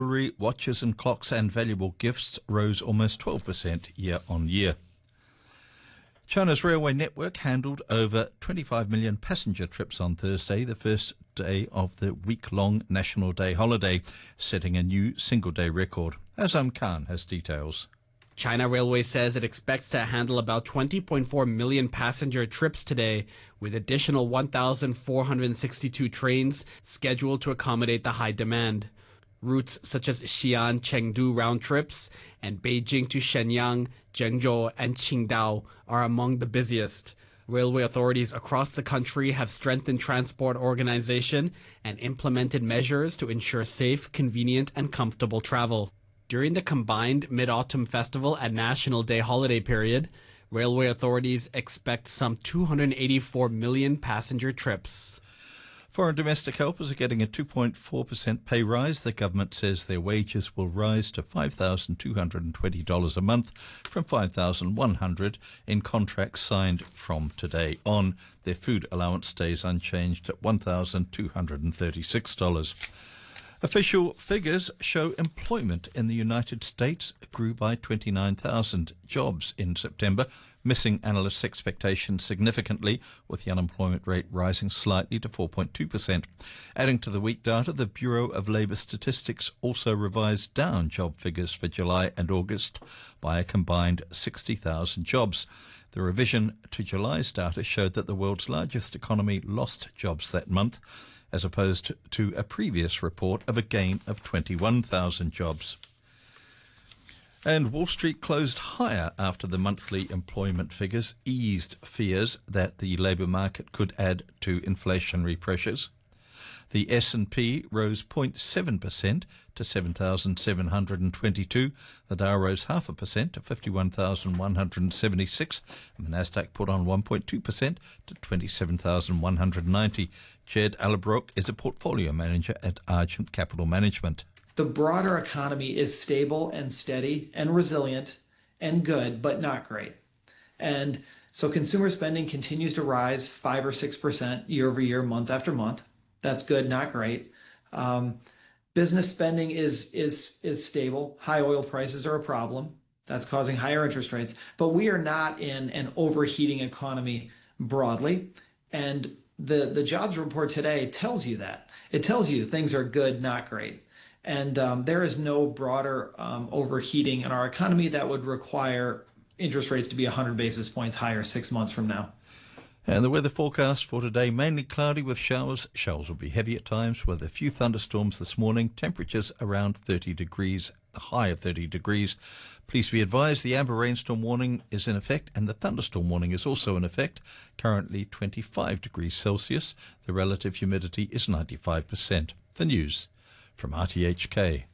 Jewelry, watches and clocks and valuable gifts rose almost 12% year on year. China's railway network handled over 25 million passenger trips on Thursday, the first day of the week-long National Day holiday, setting a new single-day record. Azam Khan has details. China Railway says it expects to handle about 20.4 million passenger trips today, with additional 1,462 trains scheduled to accommodate the high demand. Routes such as Xi'an-Chengdu round trips and Beijing to Shenyang, Zhengzhou, and Qingdao are among the busiest. Railway authorities across the country have strengthened transport organization and implemented measures to ensure safe, convenient, and comfortable travel. During the combined Mid-Autumn Festival and National Day holiday period, railway authorities expect some 284 million passenger trips. Foreign domestic helpers are getting a 2.4% pay rise. The government says their wages will rise to $5,220 a month from $5,100 in contracts signed from today on. Their food allowance stays unchanged at $1,236. Official figures show employment in the United States grew by 29,000 jobs in September, missing analysts' expectations significantly, with the unemployment rate rising slightly to 4.2%. Adding to the weak data, the Bureau of Labour Statistics also revised down job figures for July and August by a combined 60,000 jobs. The revision to July's data showed that the world's largest economy lost jobs that month, as opposed to a previous report of a gain of 21,000 jobs. And Wall Street closed higher after the monthly employment figures eased fears that the labour market could add to inflationary pressures. The S&P rose 0.7% to 7,722. The Dow rose 0.5% to 51,176. And the Nasdaq put on 1.2% to 27,190. Jed Allerbrook is a portfolio manager at Argent Capital Management. The broader economy is stable and steady and resilient and good, but not great. And so consumer spending continues to rise 5 or 6% year over year, month after month. That's good, not great. Business spending is stable. High oil prices are a problem. That's causing higher interest rates. But we are not in an overheating economy broadly. And the jobs report today tells you that. It tells you things are good, not great. And there is no broader overheating in our economy that would require interest rates to be 100 basis points higher 6 months from now. And the weather forecast for today, mainly cloudy with showers. Showers will be heavy at times with a few thunderstorms this morning. Temperatures around 30 degrees, the high of 30 degrees. Please be advised the amber rainstorm warning is in effect and the thunderstorm warning is also in effect. Currently 25 degrees Celsius. The relative humidity is 95%. The news from RTHK.